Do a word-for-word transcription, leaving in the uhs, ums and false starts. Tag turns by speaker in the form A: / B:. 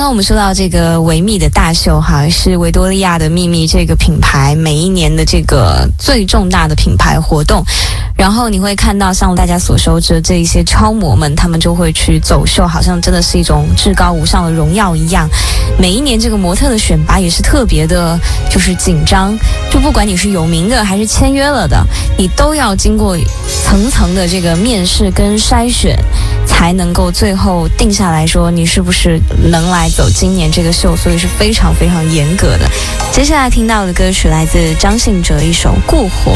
A: 刚我们说到这个维密的大秀哈，是维多利亚的秘密这个品牌每一年的这个最重大的品牌活动。然后你会看到像大家所熟知的这一些超模们，他们就会去走秀，好像真的是一种至高无上的荣耀一样。每一年这个模特的选拔也是特别的就是紧张，就不管你是有名的还是签约了的，你都要经过层层的这个面试跟筛选，才能够最后定下来说你是不是能来走今年这个秀，所以是非常非常严格的。接下来听到的歌曲来自张信哲一首《故火》。